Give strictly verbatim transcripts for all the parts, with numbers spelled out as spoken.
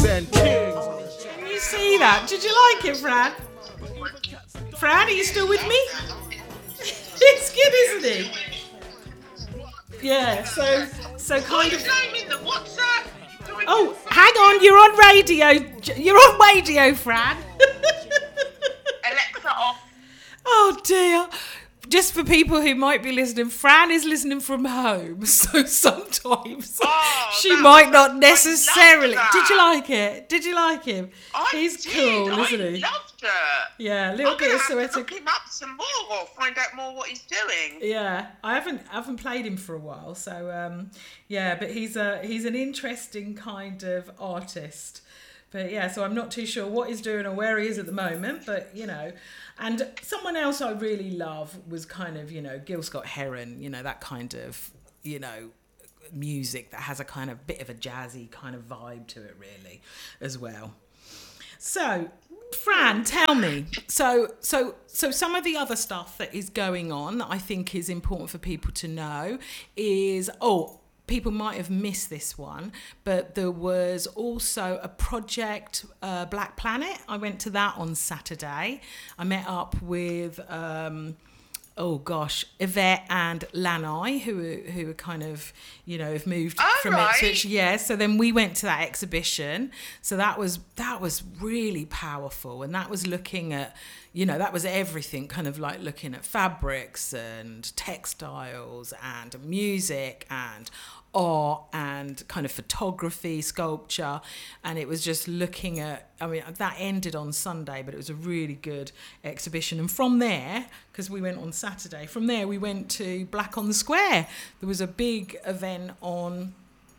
Ben King. Can you see that? Did you like it, Fran? Fran, are you still with me? It's good, isn't it? Yeah, so so kind of. In the WhatsApp? Oh, hang on, you're on radio. You're on radio, Fran. Alexa off. Oh dear. Just for people who might be listening, Fran is listening from home, so sometimes Oh, she that might was- not I necessarily. loved Did you that. like it? Did you like him? I He's did. cool, I isn't he? loved it. Yeah, a little I'm bit gonna of have to Soweto. look him up some more or find out more what he's doing. Yeah, I haven't I haven't played him for a while, so um, yeah, but he's a he's an interesting kind of artist. But yeah, so I'm not too sure what he's doing or where he is at the moment, but you know. And someone else I really love was kind of, you know, Gil Scott Heron, you know, that kind of, you know, music that has a kind of bit of a jazzy kind of vibe to it really as well. So, Fran, tell me. So, so, so some of the other stuff that is going on that I think is important for people to know is, oh, people might have missed this one, but there was also a project, uh, Black Planet. I went to that on Saturday. I met up with, um, oh gosh, Yvette and Lanai, who are, who are kind of, you know, have moved Oh, from right. Ipswich. Yeah, so then we went to that exhibition. So that was that was really powerful, and that was looking at, you know, that was everything, kind of like looking at fabrics and textiles and music and art and kind of photography, sculpture, and it was just looking at, I mean, that ended on Sunday, but it was a really good exhibition. And from there, because we went on Saturday, from there we went to Black on the Square. There was a big event on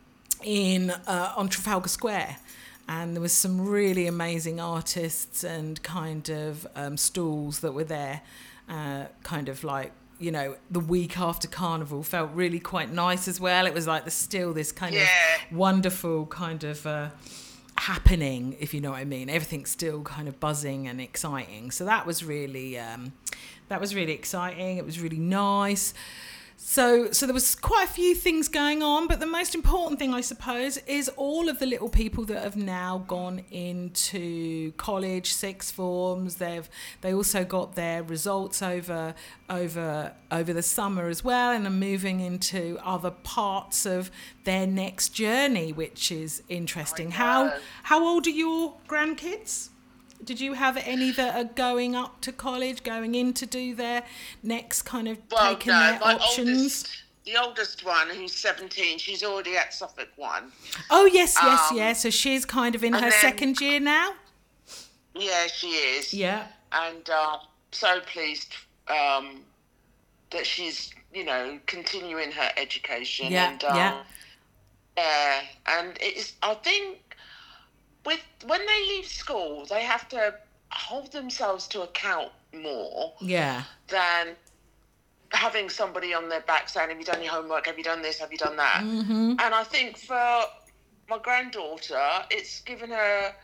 in uh, on Trafalgar Square, and there was some really amazing artists and kind of um, stalls that were there, uh, kind of like, you know, the week after Carnival felt really quite nice as well. It was like there's still this kind Yeah. of wonderful kind of uh, happening, if you know what I mean. Everything's still kind of buzzing and exciting. So that was really, um, that was really exciting. It was really nice. So, so there was quite a few things going on, but the most important thing, I suppose, is all of the little people that have now gone into college, sixth forms. They've they also got their results over over over the summer as well, and are moving into other parts of their next journey, which is interesting. How how old are your grandkids? Did you have any that are going up to college, going in to do their next kind of Well, taking no, their my options? oldest, the oldest one, who's seventeen, she's already at Suffolk one. Oh, yes, yes, Um, yes. So she's kind of in and her then- second year now? Yeah, she is. Yeah. And uh, so pleased um, that she's, you know, continuing her education. Yeah, and, um, yeah. Yeah, and it's, I think, with when they leave school, they have to hold themselves to account more Yeah. than having somebody on their back saying, have you done your homework? Have you done this? Have you done that? Mm-hmm. And I think for my granddaughter, it's given her,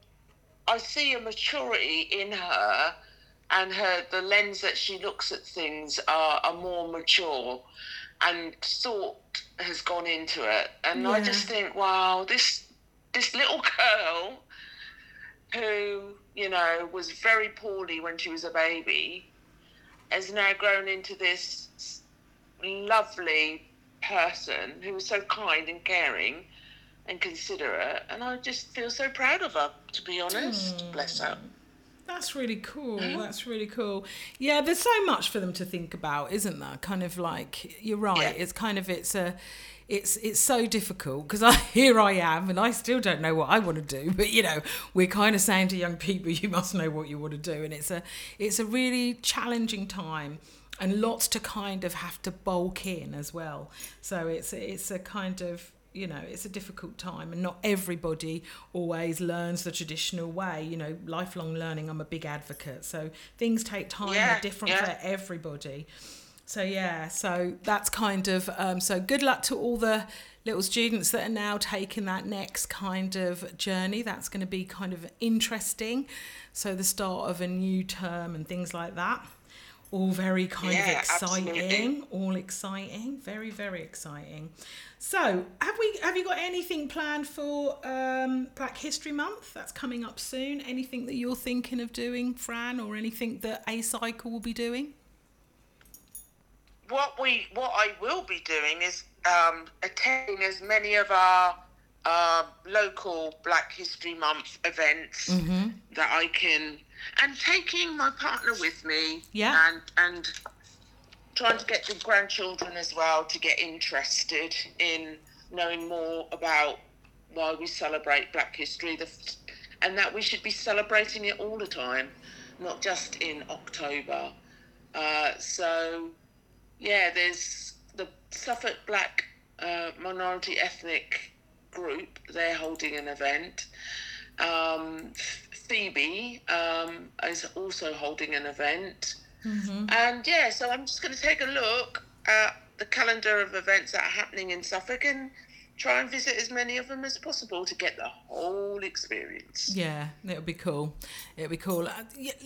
I see a maturity in her, and her the lens that she looks at things are, are more mature, and thought has gone into it. And I Yeah. just think, wow, this this little girl who, you know, was very poorly when she was a baby has now grown into this lovely person who was so kind and caring and considerate, and I just feel so proud of her, to be honest. Bless her. That's really cool. That's really cool. Yeah, there's so much for them to think about, isn't there? Kind of like, you're right. Yeah. It's kind of, it's a, it's it's so difficult because I here I am and I still don't know what I want to do. But you know, we're kind of saying to young people, you must know what you want to do, and it's a it's a really challenging time. And lots to kind of have to bulk in as well. So it's it's a kind of, you know, it's a difficult time, and not everybody always learns the traditional way. You know, lifelong learning, I'm a big advocate. So things take time, Yeah, they're different yeah. for everybody. So yeah, so that's kind of, um, so good luck to all the little students that are now taking that next kind of journey. That's going to be kind of interesting. So the start of a new term and things like that. all very kind of Yeah, exciting, absolutely. all exciting, very, very exciting. So, have we have you got anything planned for um, Black History Month? That's coming up soon. Anything that you're thinking of doing, Fran, or anything that A Cycle will be doing? What we, what I will be doing is um, attending as many of our uh, local Black History Month events Mm-hmm. that I can, and taking my partner with me, Yeah. and and trying to get the grandchildren as well to get interested in knowing more about why we celebrate Black History, the, and that we should be celebrating it all the time, not just in October. Uh, so, yeah, there's the Suffolk Black uh, Minority Ethnic Group. They're holding an event. Um, Phoebe um, is also holding an event. Mm-hmm. And yeah, so I'm just going to take a look at the calendar of events that are happening in Suffolk and try and visit as many of them as possible to get the whole experience. Yeah, it'll be cool. It'll be cool. Uh, yeah,